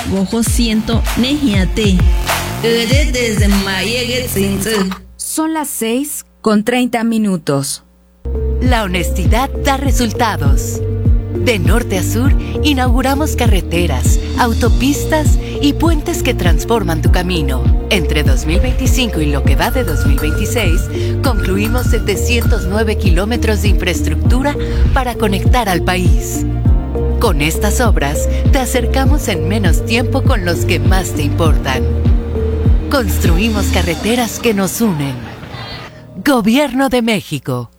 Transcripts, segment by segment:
Gojo siento nejiate. Desde Mayege Tsinze. Son las 6:30. La honestidad da resultados. De norte a sur, inauguramos carreteras, autopistas y puentes que transforman tu camino. Entre 2025 y lo que va de 2026, concluimos 709 kilómetros de infraestructura para conectar al país. Con estas obras, te acercamos en menos tiempo con los que más te importan. Construimos carreteras que nos unen. Gobierno de México.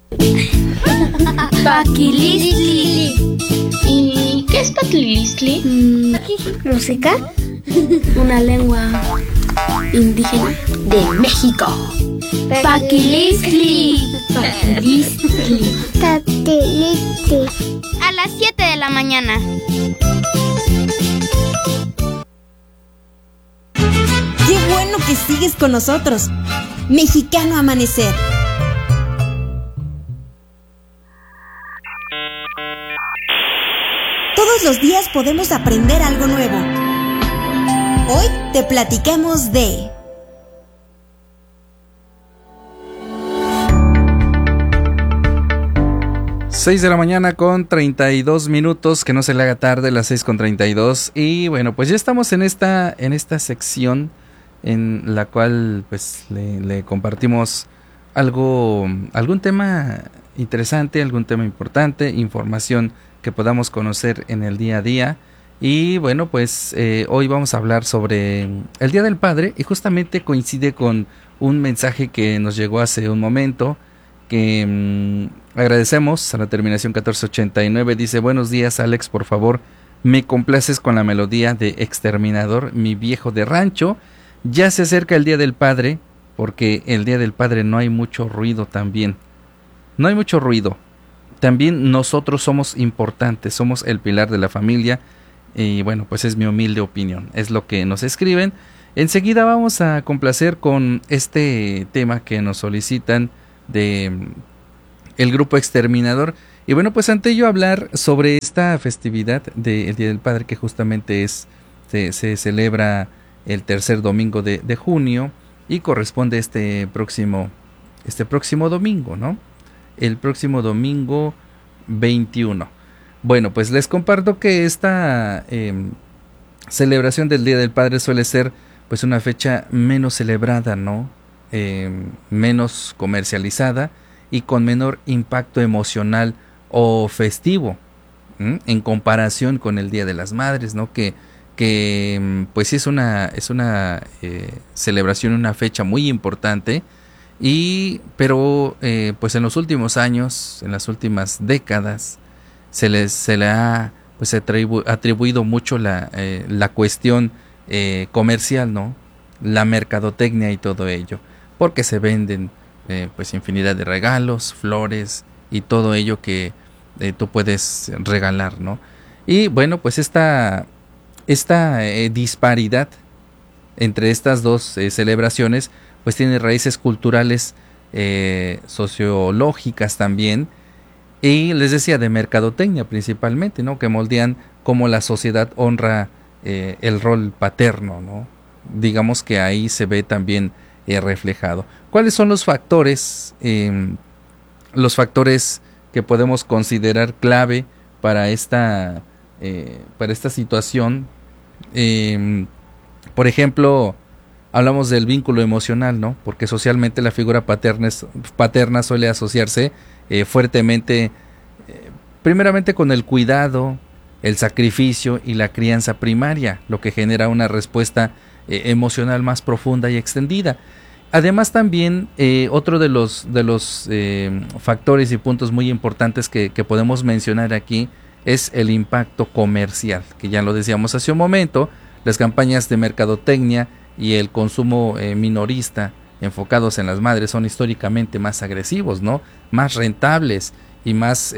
Paquilistli. ¿Y qué es Paquilistli? Música. Una lengua indígena de México. Paquilistli. Paquilistli. Paquilistli. A las 7 de la mañana. ¡Qué bueno que sigues con nosotros! Mexicano Amanecer. Todos los días podemos aprender algo nuevo. Hoy te platicamos de... Seis de la mañana con 32 minutos, que no se le haga tarde, las 6:32. Y bueno, pues ya estamos en esta sección en la cual pues le compartimos algún tema interesante, algún tema importante, información que podamos conocer en el día a día. Y bueno, pues hoy vamos a hablar sobre el Día del Padre, y justamente coincide con un mensaje que nos llegó hace un momento, que agradecemos a la terminación 1489. Dice: buenos días, Alex, por favor me complaces con la melodía de Exterminador, mi viejo de rancho. Ya se acerca el Día del Padre, porque el Día del Padre no hay mucho ruido también. No hay mucho ruido. También nosotros somos importantes, somos el pilar de la familia. Y bueno, pues es mi humilde opinión, es lo que nos escriben. Enseguida vamos a complacer con este tema que nos solicitan de el grupo Exterminador. Y bueno, pues ante ello hablar sobre esta festividad del Día del Padre, que justamente se celebra el tercer domingo de junio y corresponde este próximo domingo, ¿no? El próximo domingo 21. Bueno, pues les comparto que esta celebración del Día del Padre suele ser pues una fecha menos celebrada, ¿no? Menos comercializada y con menor impacto emocional o festivo, en comparación con el Día de las Madres, ¿no? Que pues sí es una celebración, una fecha muy importante, pero pues en los últimos años, en las últimas décadas, se le ha pues atribuido mucho la cuestión comercial, ¿no? La mercadotecnia y todo ello, porque se venden pues infinidad de regalos, flores y todo ello que tú puedes regalar, ¿no? Y bueno, pues esta disparidad entre estas dos celebraciones pues tiene raíces culturales, sociológicas también, y les decía de mercadotecnia principalmente, ¿no? Que moldean cómo la sociedad honra el rol paterno, ¿no? Digamos que ahí se ve también reflejado. ¿Cuáles son los factores que podemos considerar clave para esta situación? Por ejemplo, hablamos del vínculo emocional, ¿no? Porque socialmente la figura paterna suele asociarse fuertemente, primeramente con el cuidado, el sacrificio y la crianza primaria, lo que genera una respuesta emocional más profunda y extendida. Además también otro de los factores y puntos muy importantes que podemos mencionar aquí es el impacto comercial, que ya lo decíamos hace un momento. Las campañas de mercadotecnia y el consumo minorista enfocados en las madres son históricamente más agresivos, ¿no? Más rentables y más,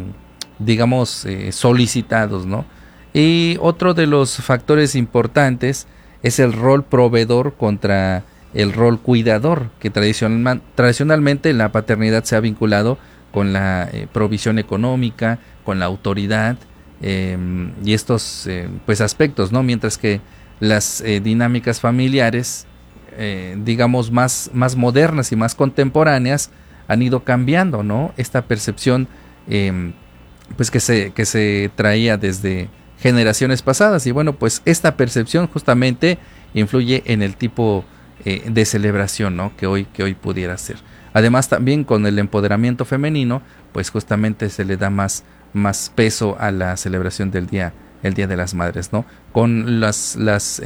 solicitados, ¿no? Y otro de los factores importantes es el rol proveedor contra el rol cuidador, que tradicionalmente la paternidad se ha vinculado con la provisión económica, con la autoridad y estos pues aspectos, ¿no? Mientras que las dinámicas familiares, digamos, más modernas y más contemporáneas han ido cambiando, ¿no? Esta percepción pues que se traía desde generaciones pasadas, y bueno, pues esta percepción justamente influye en el tipo de celebración, ¿no? que hoy pudiera ser. Además, también con el empoderamiento femenino, pues justamente se le da más peso a la celebración del día, el Día de las Madres, ¿no? Con las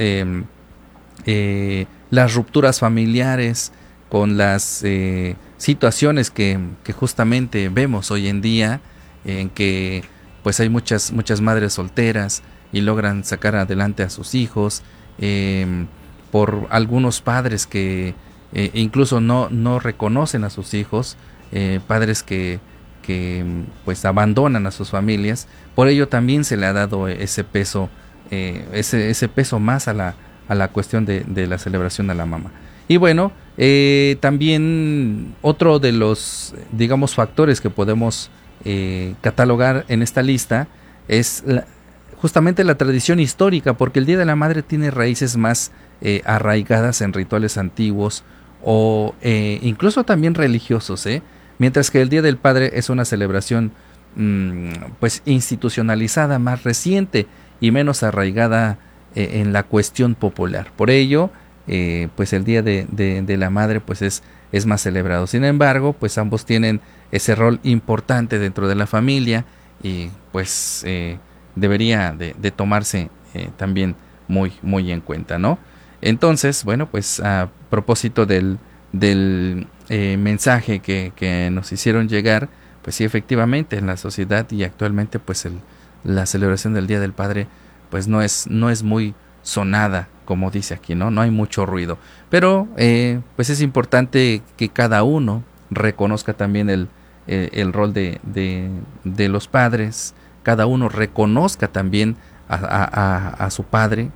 rupturas familiares, con las situaciones que justamente vemos hoy en día, en que pues hay muchas madres solteras y logran sacar adelante a sus hijos, por algunos padres que incluso no reconocen a sus hijos, padres que pues abandonan a sus familias. Por ello también se le ha dado ese peso, ese peso más a la cuestión de la celebración a la mamá. Y bueno, también otro de los, digamos, factores que podemos catalogar en esta lista es justamente la tradición histórica, porque el Día de la Madre tiene raíces más arraigadas en rituales antiguos o incluso también religiosos, mientras que el Día del Padre es una celebración pues institucionalizada, más reciente y menos arraigada en la cuestión popular. Por ello, pues el Día de la Madre pues es más celebrado. Sin embargo, pues ambos tienen ese rol importante dentro de la familia y pues debería de tomarse también muy en cuenta, ¿no? Entonces, bueno, pues a propósito del mensaje que nos hicieron llegar, pues sí, efectivamente en la sociedad y actualmente pues la celebración del Día del Padre pues no es muy sonada, como dice aquí, no hay mucho ruido, pero pues es importante que cada uno reconozca también el rol de los padres, cada uno reconozca también a su padre,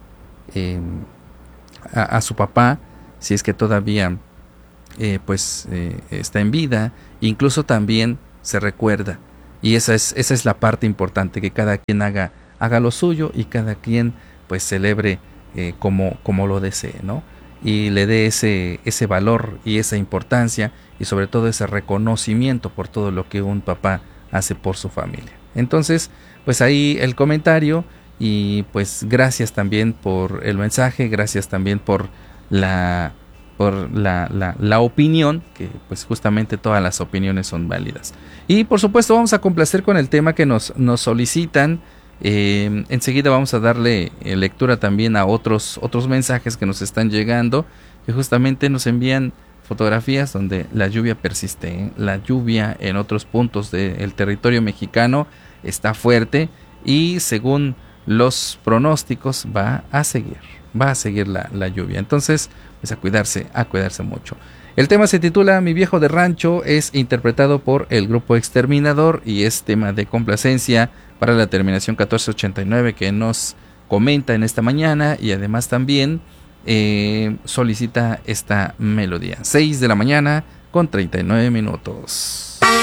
a su papá, si es que todavía está en vida, incluso también se recuerda, y esa es la parte importante, que cada quien haga lo suyo y cada quien pues celebre como lo desee, ¿no? Y le dé ese valor y esa importancia y sobre todo ese reconocimiento por todo lo que un papá hace por su familia. Entonces, pues ahí el comentario, y pues gracias también por el mensaje, gracias también por la opinión, que pues justamente todas las opiniones son válidas. Y por supuesto vamos a complacer con el tema que nos solicitan. Enseguida vamos a darle lectura también a otros mensajes que nos están llegando, que justamente nos envían fotografías donde la lluvia persiste, La lluvia en otros puntos del territorio mexicano está fuerte y según los pronósticos va a seguir la lluvia. Entonces, pues a cuidarse mucho. El tema se titula Mi viejo de rancho, es interpretado por el grupo Exterminador y es tema de complacencia para la terminación 1489 que nos comenta en esta mañana, y además también solicita esta melodía. 6 de la mañana con 39 minutos.